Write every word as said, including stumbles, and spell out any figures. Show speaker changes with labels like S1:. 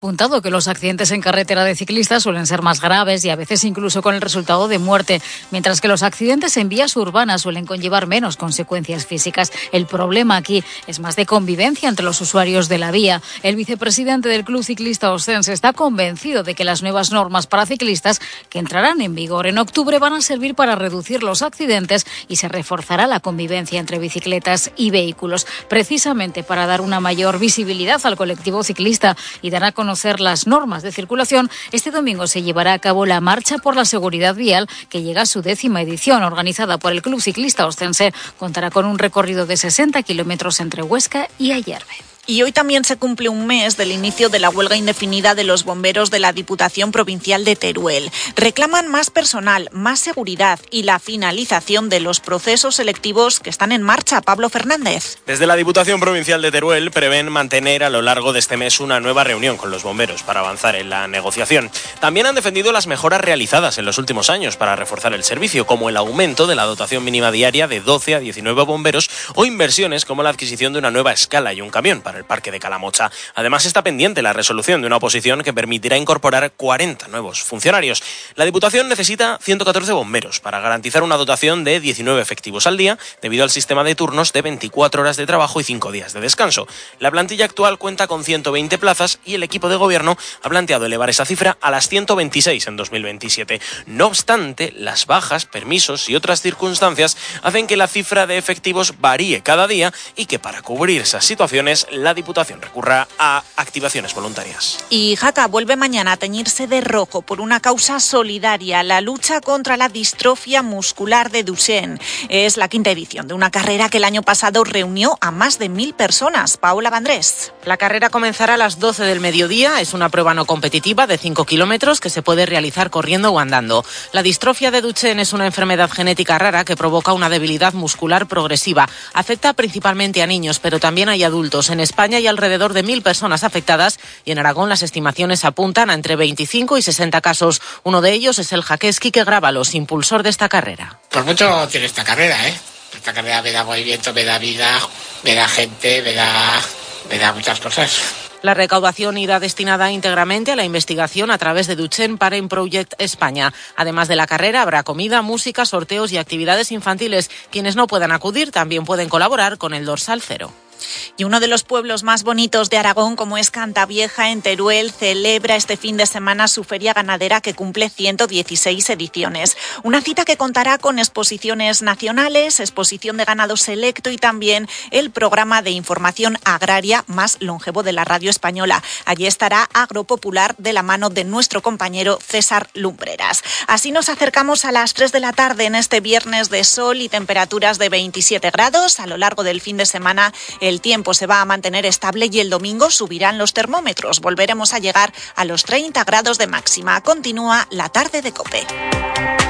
S1: Apuntado que los accidentes en carretera de ciclistas suelen ser más graves y a veces incluso con el resultado de muerte, mientras que los accidentes en vías urbanas suelen conllevar menos consecuencias físicas. El problema aquí es más de convivencia entre los usuarios de la vía. El vicepresidente del Club Ciclista Ostense está convencido de que las nuevas normas para ciclistas que entrarán en vigor en octubre van a servir para reducir los accidentes y se reforzará la convivencia entre bicicletas y vehículos, precisamente para dar una mayor visibilidad al colectivo ciclista y dar a conocer conocer las normas de circulación. Este domingo se llevará a cabo la Marcha por la Seguridad Vial, que llega a su décima edición, organizada por el Club Ciclista Ostense. Contará con un recorrido de sesenta kilómetros entre Huesca y Ayerbe.
S2: Y hoy también se cumple un mes del inicio de la huelga indefinida de los bomberos de la Diputación Provincial de Teruel. Reclaman más personal, más seguridad y la finalización de los procesos selectivos que están en marcha. Pablo Fernández.
S3: Desde la Diputación Provincial de Teruel prevén mantener a lo largo de este mes una nueva reunión con los bomberos para avanzar en la negociación. También han defendido las mejoras realizadas en los últimos años para reforzar el servicio, como el aumento de la dotación mínima diaria de doce a diecinueve bomberos o inversiones como la adquisición de una nueva escala y un camión para el Parque de Calamocha. Además, está pendiente la resolución de una oposición que permitirá incorporar cuarenta nuevos funcionarios. La Diputación necesita ciento catorce bomberos para garantizar una dotación de diecinueve efectivos al día, debido al sistema de turnos de veinticuatro horas de trabajo y cinco días de descanso. La plantilla actual cuenta con ciento veinte plazas y el equipo de gobierno ha planteado elevar esa cifra a las ciento veintiséis en dos mil veintisiete. No obstante, las bajas, permisos y otras circunstancias hacen que la cifra de efectivos varíe cada día y que para cubrir esas situaciones la Diputación recurra a activaciones voluntarias.
S2: Y Jaca vuelve mañana a teñirse de rojo por una causa solidaria, la lucha contra la distrofia muscular de Duchenne. Es la quinta edición de una carrera que el año pasado reunió a más de mil personas. Paola Vandrés.
S4: La carrera comenzará a las doce del mediodía. Es una prueba no competitiva de cinco kilómetros que se puede realizar corriendo o andando. La distrofia de Duchenne es una enfermedad genética rara que provoca una debilidad muscular progresiva. Afecta principalmente a niños, pero también hay adultos. En España hay alrededor de mil personas afectadas y en Aragón las estimaciones apuntan a entre veinticinco y sesenta casos. Uno de ellos es el jaquesqui que graba los impulsor de esta carrera.
S5: Por mucho tiene esta carrera, ¿eh? Esta carrera me da movimiento, me da vida, me da gente, me da, me da muchas cosas.
S4: La recaudación irá destinada íntegramente a la investigación a través de Duchenne Parent Project España. Además de la carrera, habrá comida, música, sorteos y actividades infantiles. Quienes no puedan acudir también pueden colaborar con el Dorsal Cero.
S2: Y uno de los pueblos más bonitos de Aragón, como es Cantavieja, en Teruel, celebra este fin de semana su feria ganadera que cumple ciento dieciséis ediciones. Una cita que contará con exposiciones nacionales, exposición de ganado selecto y también el programa de información agraria más longevo de la radio española. Allí estará Agropopular de la mano de nuestro compañero César Lumbreras. Así nos acercamos a las tres de la tarde en este viernes de sol y temperaturas de veintisiete grados. A lo largo del fin de semana el tiempo se va a mantener estable y el domingo subirán los termómetros. Volveremos a llegar a los treinta grados de máxima. Continúa la tarde de COPE.